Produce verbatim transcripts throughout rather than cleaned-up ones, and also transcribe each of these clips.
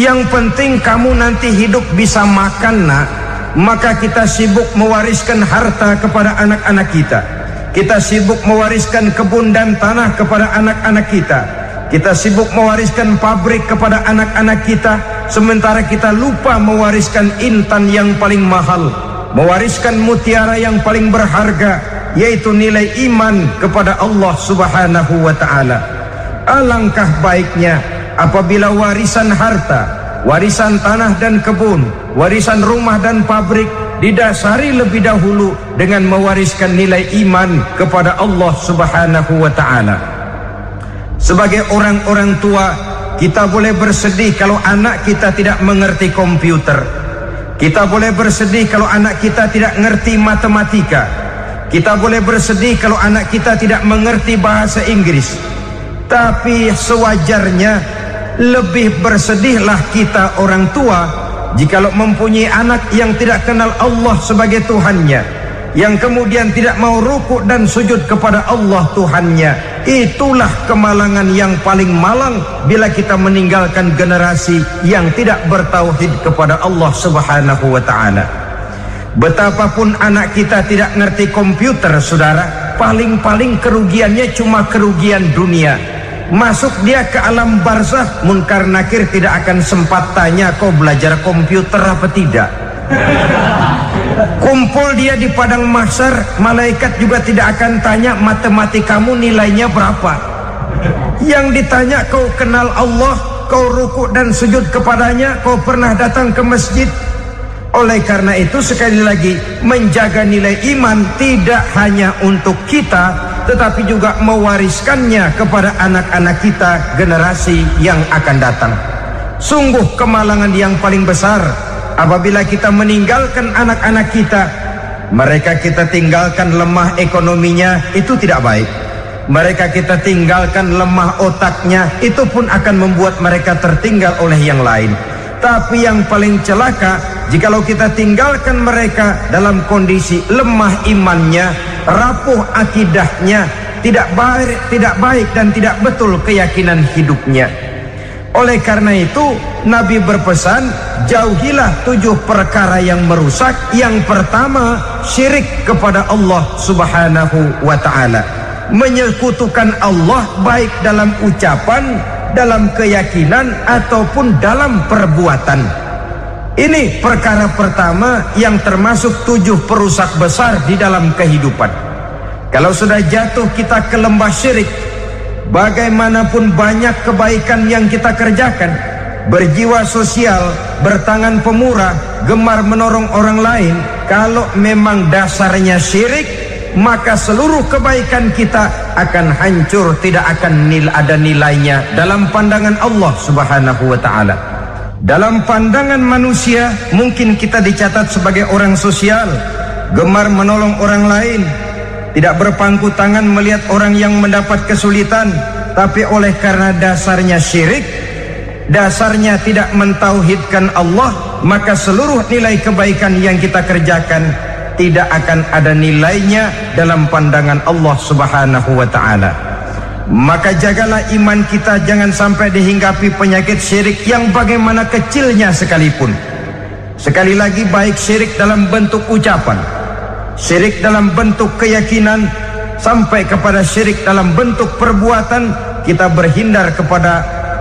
Yang penting kamu nanti hidup bisa makan, nak. Maka kita sibuk mewariskan harta kepada anak-anak kita. Kita sibuk mewariskan kebun dan tanah kepada anak-anak kita. Kita sibuk mewariskan pabrik kepada anak-anak kita, sementara kita lupa mewariskan intan yang paling mahal, mewariskan mutiara yang paling berharga, yaitu nilai iman kepada Allah Subhanahu wa ta'ala. Alangkah baiknya apabila warisan harta, warisan tanah dan kebun, warisan rumah dan pabrik didasari lebih dahulu dengan mewariskan nilai iman kepada Allah Subhanahu wa ta'ala. Sebagai orang-orang tua, kita boleh bersedih kalau anak kita tidak mengerti komputer. Kita boleh bersedih kalau anak kita tidak mengerti matematika. Kita boleh bersedih kalau anak kita tidak mengerti bahasa Inggris. Tapi sewajarnya lebih bersedihlah kita orang tua jikalau mempunyai anak yang tidak kenal Allah sebagai Tuhannya, yang kemudian tidak mau rukuk dan sujud kepada Allah Tuhannya. Itulah kemalangan yang paling malang bila kita meninggalkan generasi yang tidak bertauhid kepada Allah Subhanahu wa ta'ala. Betapapun anak kita tidak ngerti komputer, saudara, paling-paling kerugiannya cuma kerugian dunia. Masuk dia ke alam barzakh, munkar nakir tidak akan sempat tanya kau belajar komputer apa tidak. Kumpul dia di padang mahsyar, malaikat juga tidak akan tanya matematikamu nilainya berapa. Yang ditanya kau kenal Allah, kau rukuk dan sujud kepadanya, kau pernah datang ke masjid. Oleh karena itu sekali lagi, menjaga nilai iman tidak hanya untuk kita, tetapi juga mewariskannya kepada anak-anak kita, generasi yang akan datang. Sungguh kemalangan yang paling besar apabila kita meninggalkan anak-anak kita. Mereka kita tinggalkan lemah ekonominya, itu tidak baik. Mereka kita tinggalkan lemah otaknya, itu pun akan membuat mereka tertinggal oleh yang lain. Tapi yang paling celaka, jikalau kita tinggalkan mereka dalam kondisi lemah imannya, rapuh akidahnya, tidak baik, tidak baik dan tidak betul keyakinan hidupnya. Oleh karena itu, Nabi berpesan, jauhilah tujuh perkara yang merusak. Yang pertama, syirik kepada Allah Subhanahu wa ta'ala. Menyekutukan Allah baik dalam ucapan, dalam keyakinan, ataupun dalam perbuatan. Ini perkara pertama yang termasuk tujuh perusak besar di dalam kehidupan. Kalau sudah jatuh kita ke lembah syirik, bagaimanapun banyak kebaikan yang kita kerjakan, berjiwa sosial, bertangan pemurah, gemar menolong orang lain, kalau memang dasarnya syirik, maka seluruh kebaikan kita akan hancur, tidak akan nil ada nilainya dalam pandangan Allah Subhanahu wa ta'ala. Dalam pandangan manusia, mungkin kita dicatat sebagai orang sosial, gemar menolong orang lain, tidak berpangku tangan melihat orang yang mendapat kesulitan. Tapi oleh karena dasarnya syirik, dasarnya tidak mentauhidkan Allah, maka seluruh nilai kebaikan yang kita kerjakan tidak akan ada nilainya dalam pandangan Allah Subhanahu wa ta'ala. Maka jagalah iman kita, jangan sampai dihinggapi penyakit syirik yang bagaimana kecilnya sekalipun. Sekali lagi, baik syirik dalam bentuk ucapan, syirik dalam bentuk keyakinan, sampai kepada syirik dalam bentuk perbuatan, kita berhindar kepada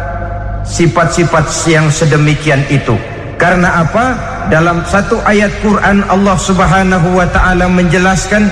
sifat-sifat yang sedemikian itu. Karena apa? Dalam satu ayat Quran Allah Subhanahu wa ta'ala menjelaskan,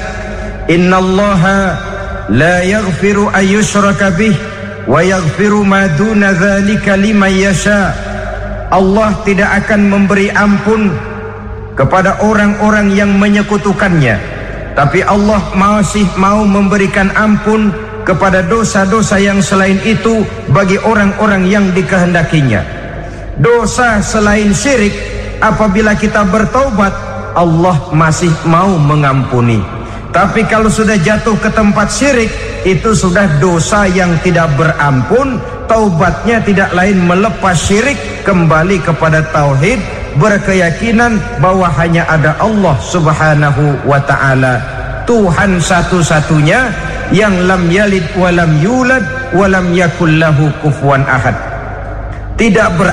innallaha la yaghfiru ayyushraka bih wa yaghfiru ma duna dzalika liman yasha. Allah tidak akan memberi ampun kepada orang-orang yang menyekutukannya, tapi Allah masih mau memberikan ampun kepada dosa-dosa yang selain itu bagi orang-orang yang dikehendakinya. Dosa selain syirik, apabila kita bertaubat, Allah masih mau mengampuni. Tapi kalau sudah jatuh ke tempat syirik, itu sudah dosa yang tidak berampun. Taubatnya tidak lain melepas syirik, kembali kepada tauhid, berkeyakinan bahwa hanya ada Allah Subhanahu wa ta'ala, Tuhan satu-satunya, yang lam yalid walam yulad walam yakul lahu kufuwan ahad. Tidak ber